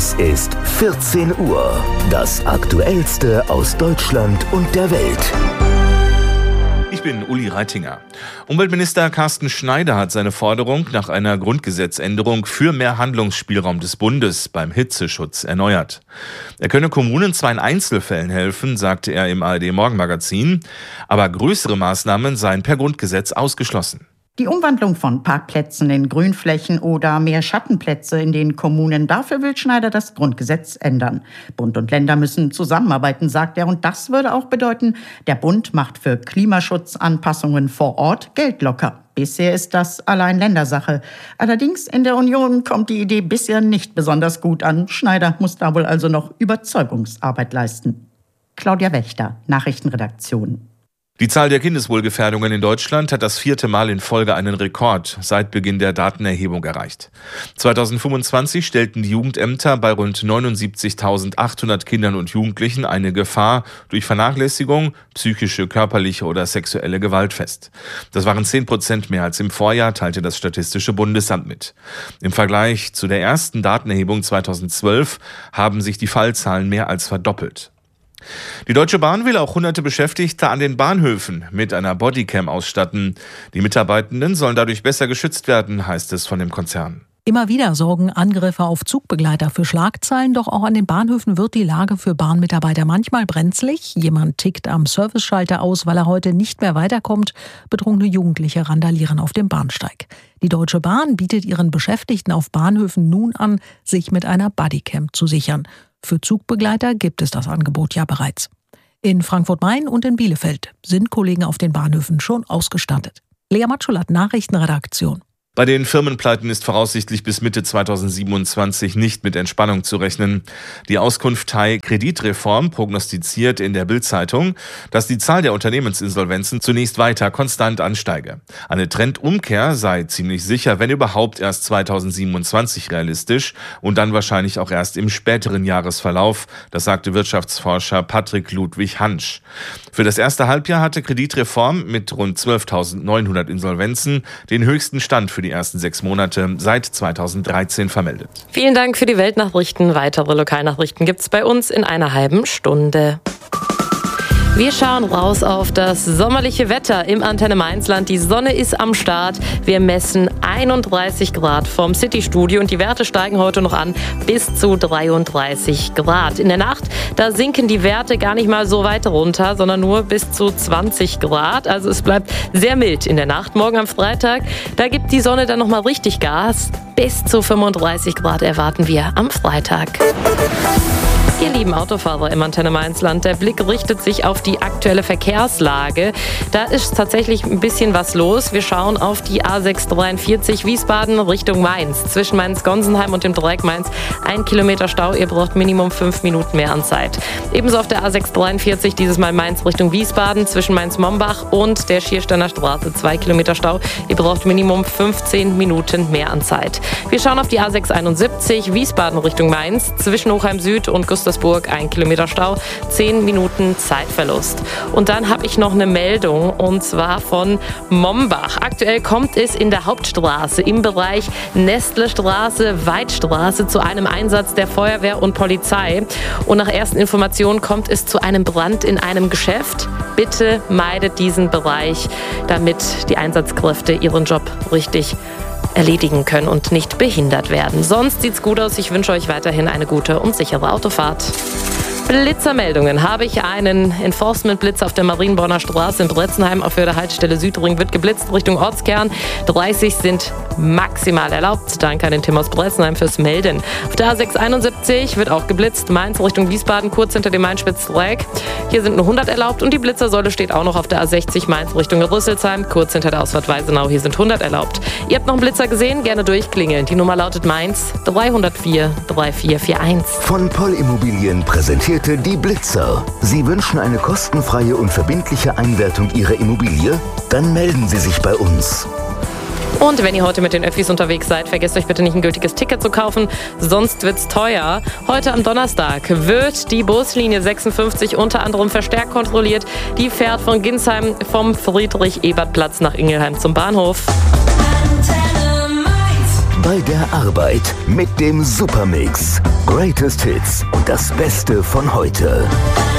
Es ist 14 Uhr. Das Aktuellste aus Deutschland und der Welt. Ich bin Uli Reitinger. Umweltminister Carsten Schneider hat seine Forderung nach einer Grundgesetzänderung für mehr Handlungsspielraum des Bundes beim Hitzeschutz erneuert. Er könne Kommunen zwar in Einzelfällen helfen, sagte er im ARD-Morgenmagazin, aber größere Maßnahmen seien per Grundgesetz ausgeschlossen. Die Umwandlung von Parkplätzen in Grünflächen oder mehr Schattenplätze in den Kommunen, dafür will Schneider das Grundgesetz ändern. Bund und Länder müssen zusammenarbeiten, sagt er, und das würde auch bedeuten, der Bund macht für Klimaschutzanpassungen vor Ort Geld locker. Bisher ist das allein Ländersache. Allerdings in der Union kommt die Idee bisher nicht besonders gut an. Schneider muss da wohl also noch Überzeugungsarbeit leisten. Claudia Wächter, Nachrichtenredaktion. Die Zahl der Kindeswohlgefährdungen in Deutschland hat das 4. Mal in Folge einen Rekord seit Beginn der Datenerhebung erreicht. 2025 stellten die Jugendämter bei rund 79.800 Kindern und Jugendlichen eine Gefahr durch Vernachlässigung, psychische, körperliche oder sexuelle Gewalt fest. Das waren 10% mehr als im Vorjahr, teilte das Statistische Bundesamt mit. Im Vergleich zu der ersten Datenerhebung 2012 haben sich die Fallzahlen mehr als verdoppelt. Die Deutsche Bahn will auch hunderte Beschäftigte an den Bahnhöfen mit einer Bodycam ausstatten. Die Mitarbeitenden sollen dadurch besser geschützt werden, heißt es von dem Konzern. Immer wieder sorgen Angriffe auf Zugbegleiter für Schlagzeilen, doch auch an den Bahnhöfen wird die Lage für Bahnmitarbeiter manchmal brenzlig. Jemand tickt am Serviceschalter aus, weil er heute nicht mehr weiterkommt. Betrunkene Jugendliche randalieren auf dem Bahnsteig. Die Deutsche Bahn bietet ihren Beschäftigten auf Bahnhöfen nun an, sich mit einer Bodycam zu sichern. Für Zugbegleiter gibt es das Angebot ja bereits. In Frankfurt-Main und in Bielefeld sind Kollegen auf den Bahnhöfen schon ausgestattet. Lea Matschulat, Nachrichtenredaktion. Bei den Firmenpleiten ist voraussichtlich bis Mitte 2027 nicht mit Entspannung zu rechnen. Die Auskunft Hai Kreditreform prognostiziert in der Bild-Zeitung, dass die Zahl der Unternehmensinsolvenzen zunächst weiter konstant ansteige. Eine Trendumkehr sei ziemlich sicher, wenn überhaupt erst 2027 realistisch und dann wahrscheinlich auch erst im späteren Jahresverlauf, das sagte Wirtschaftsforscher Patrick Ludwig Hansch. Für das erste Halbjahr hatte Kreditreform mit rund 12.900 Insolvenzen den höchsten Stand für die ersten 6 Monate seit 2013 vermeldet. Vielen Dank für die Weltnachrichten. Weitere Lokalnachrichten gibt's bei uns in einer halben Stunde. Wir schauen raus auf das sommerliche Wetter im Antenne Mainzland. Die Sonne ist am Start. Wir messen 31 Grad vom City-Studio und die Werte steigen heute noch an bis zu 33 Grad. In der Nacht, da sinken die Werte gar nicht mal so weit runter, sondern nur bis zu 20 Grad. Also es bleibt sehr mild in der Nacht. Morgen am Freitag, da gibt die Sonne dann nochmal richtig Gas. Bis zu 35 Grad erwarten wir am Freitag. Ihr lieben Autofahrer im Antenne Mainzland, der Blick richtet sich auf die aktuelle Verkehrslage. Da ist tatsächlich ein bisschen was los. Wir schauen auf die A643 Wiesbaden Richtung Mainz. Zwischen Mainz-Gonsenheim und dem Dreieck Mainz 1 Kilometer Stau. Ihr braucht Minimum 5 Minuten mehr an Zeit. Ebenso auf der A643 dieses Mal Mainz Richtung Wiesbaden. Zwischen Mainz-Mombach und der Schiersteiner Straße 2 Kilometer Stau. Ihr braucht Minimum 15 Minuten mehr an Zeit. Wir schauen auf die A671 Wiesbaden Richtung Mainz. Zwischen Hochheim Süd und Gustavsburg 1 Kilometer Stau, 10 Minuten Zeitverlust. Und dann habe ich noch eine Meldung und zwar von Mombach. Aktuell kommt es in der Hauptstraße im Bereich Nestlestraße, Weidstraße zu einem Einsatz der Feuerwehr und Polizei. Und nach ersten Informationen kommt es zu einem Brand in einem Geschäft. Bitte meidet diesen Bereich, damit die Einsatzkräfte ihren Job richtig erledigen können und nicht behindert werden. Sonst sieht's gut aus. Ich wünsche euch weiterhin eine gute und sichere Autofahrt. Blitzermeldungen habe ich einen Enforcement-Blitz auf der Marienborner Straße in Bretzenheim. Auf der Haltestelle Südring wird geblitzt Richtung Ortskern. 30 sind maximal erlaubt. Danke an den Tim aus Bretzenheim fürs Melden. Auf der A671 wird auch geblitzt. Mainz Richtung Wiesbaden, kurz hinter dem Main-Spitz-Dreieck. Hier sind nur 100 erlaubt und die Blitzersäule steht auch noch auf der A60 Mainz Richtung Rüsselsheim, kurz hinter der Ausfahrt Weisenau. Hier sind 100 erlaubt. Ihr habt noch einen Blitzer gesehen? Gerne durchklingeln. Die Nummer lautet Mainz 304 3441. Von Poll Immobilien präsentierte die Blitzer. Sie wünschen eine kostenfreie und verbindliche Einwertung Ihrer Immobilie? Dann melden Sie sich bei uns. Und wenn ihr heute mit den Öffis unterwegs seid, vergesst euch bitte nicht ein gültiges Ticket zu kaufen, sonst wird's teuer. Heute am Donnerstag wird die Buslinie 56 unter anderem verstärkt kontrolliert. Die fährt von Ginsheim vom Friedrich-Ebert-Platz nach Ingelheim zum Bahnhof. Bei der Arbeit mit dem Supermix. Greatest Hits und das Beste von heute.